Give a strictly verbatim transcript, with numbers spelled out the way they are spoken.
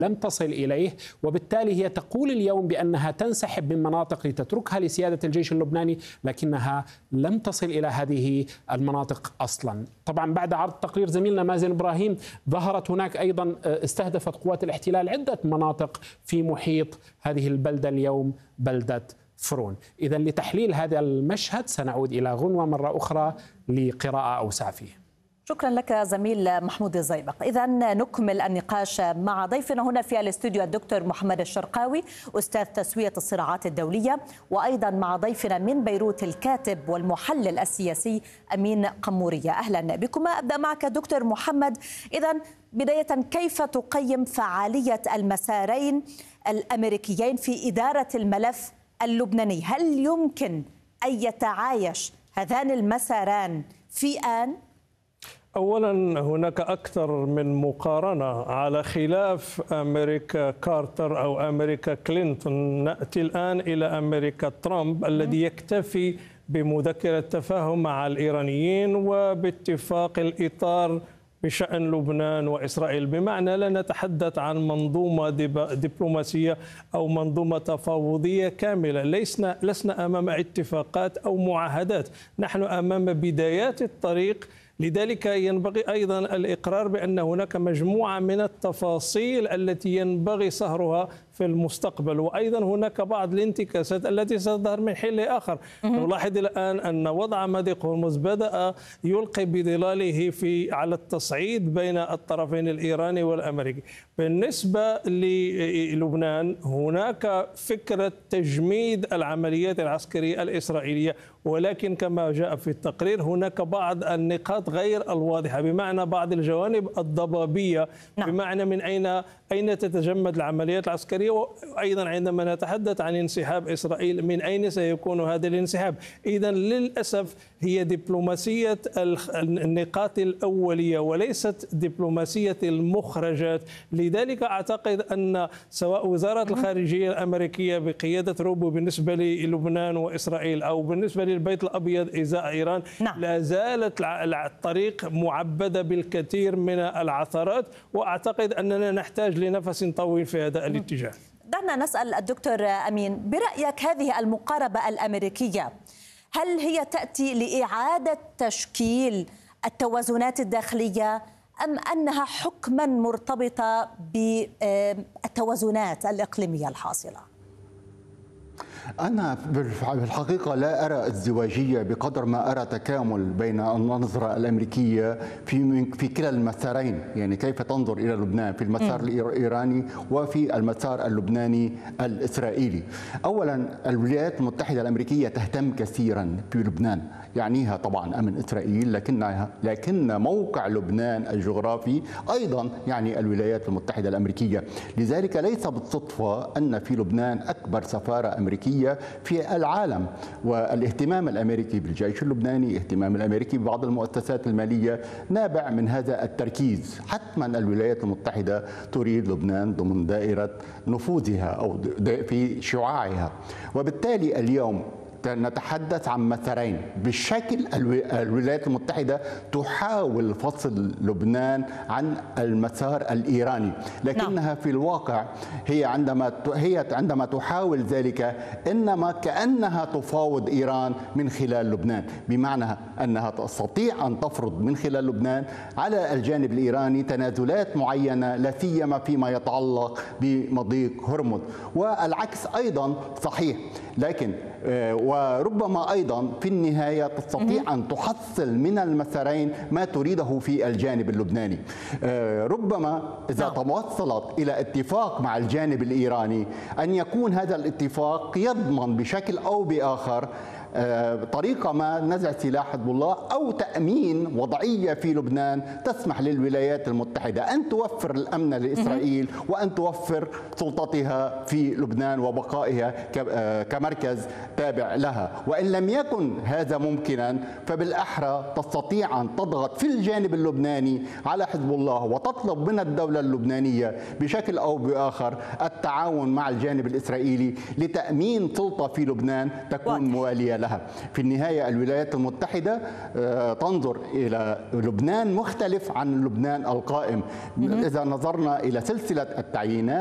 لم تصل إليه، وبالتالي هي تقول اليوم بأنها تنسحب من مناطق لتتركها لسيادة الجيش اللبناني، لكنها لم تصل إلى هذه المناطق أصلا. طبعا بعد عرض تقرير زميلنا مازن إبراهيم ظهرت هناك أيضا استهدفت قوات الاحتلال عدة مناطق في محيط هذه البلدة اليوم، بلدة فرون. إذا لتحليل هذا المشهد سنعود إلى غنوة مرة أخرى لقراءة أوسع فيه. شكرا لك زميل محمود الزيبق. إذا نكمل النقاش مع ضيفنا هنا في الاستوديو الدكتور محمد الشرقاوي أستاذ تسوية الصراعات الدولية، وأيضا مع ضيفنا من بيروت الكاتب والمحلل السياسي أمين قمورية. أهلا بكم. أبدأ معك دكتور محمد. إذا بداية، كيف تقيم فعالية المسارين الأمريكيين في إدارة الملف اللبناني؟ هل يمكن أن يتعايش هذان المساران في آن؟ أولا هناك أكثر من مقارنة. على خلاف أمريكا كارتر أو أمريكا كلينتون، نأتي الآن إلى أمريكا ترامب الذي يكتفي بمذكرة تفاهم مع الإيرانيين وباتفاق الإطار بشأن لبنان وإسرائيل، بمعنى لا نتحدث عن منظومة دبلوماسية أو منظومة تفاوضية كاملة. لسنا لسنا أمام اتفاقات أو معاهدات، نحن أمام بدايات الطريق. لذلك ينبغي أيضا الإقرار بأن هناك مجموعة من التفاصيل التي ينبغي سهرها في المستقبل، وأيضا هناك بعض الانتكاسات التي ستظهر من حين لآخر. نلاحظ الآن أن وضع مادي هرمز بدأ يلقي بظلاله في على التصعيد بين الطرفين الإيراني والأمريكي. بالنسبة للبنان هناك فكرة تجميد العمليات العسكرية الإسرائيلية، ولكن كما جاء في التقرير هناك بعض النقاط غير الواضحة، بمعنى بعض الجوانب الضبابية. نعم. بمعنى من أين أين تتجمد العمليات العسكرية، وأيضا عندما نتحدث عن انسحاب إسرائيل من أين سيكون هذا الانسحاب. إذا للأسف هي دبلوماسية النقاط الأولية وليست دبلوماسية المخرجات. لذلك أعتقد أن سواء وزارة الخارجية الأمريكية بقيادة روبو بالنسبة للبنان وإسرائيل أو بالنسبة للبيت الأبيض إزاء إيران، نعم. لا زالت الطريق معبدة بالكثير من العثرات، وأعتقد أننا نحتاج لنفس طويل في هذا الاتجاه. دعنا نسأل الدكتور أمين، برأيك هذه المقاربة الأمريكية هل هي تأتي لإعادة تشكيل التوازنات الداخلية أم أنها حكما مرتبطة بالتوازنات الإقليمية الحاصلة؟ أنا بالحقيقة لا أرى ازدواجية بقدر ما أرى تكامل بين النظرة الأمريكية في في كلا المسارين. يعني كيف تنظر إلى لبنان في المسار الإيراني وفي المسار اللبناني الإسرائيلي. أولا الولايات المتحدة الأمريكية تهتم كثيرا في لبنان، يعنيها طبعا أمن إسرائيل، لكنها لكن موقع لبنان الجغرافي أيضا يعني الولايات المتحدة الأمريكية. لذلك ليس بالصدفة أن في لبنان أكبر سفارة أمريكية في العالم، والاهتمام الأمريكي بالجيش اللبناني، اهتمام الأمريكي ببعض المؤسسات المالية نابع من هذا التركيز. حتما الولايات المتحدة تريد لبنان ضمن دائرة نفوذها أو في شعاعها، وبالتالي اليوم نتحدث عن مسارين. بالشكل الولايات المتحدة تحاول فصل لبنان عن المسار الإيراني، لكنها في الواقع هي عندما هي عندما تحاول ذلك إنما كأنها تفاوض إيران من خلال لبنان، بمعنى أنها تستطيع أن تفرض من خلال لبنان على الجانب الإيراني تنازلات معينة، لا سيما فيما يتعلق بمضيق هرمز، والعكس أيضا صحيح. لكن وربما أيضا في النهاية تستطيع أن تحصل من المسارين ما تريده في الجانب اللبناني. ربما إذا توصلت إلى اتفاق مع الجانب الإيراني أن يكون هذا الاتفاق يضمن بشكل أو بآخر طريقة ما نزع سلاح حزب الله أو تأمين وضعية في لبنان تسمح للولايات المتحدة أن توفر الأمن لإسرائيل وأن توفر سلطتها في لبنان وبقائها كمركز تابع لها. وإن لم يكن هذا ممكنا فبالأحرى تستطيع أن تضغط في الجانب اللبناني على حزب الله وتطلب من الدولة اللبنانية بشكل أو بآخر التعاون مع الجانب الإسرائيلي لتأمين سلطة في لبنان تكون موالية لها. في النهاية الولايات المتحدة تنظر إلى لبنان مختلف عن لبنان القائم. إذا نظرنا إلى سلسلة التعيينات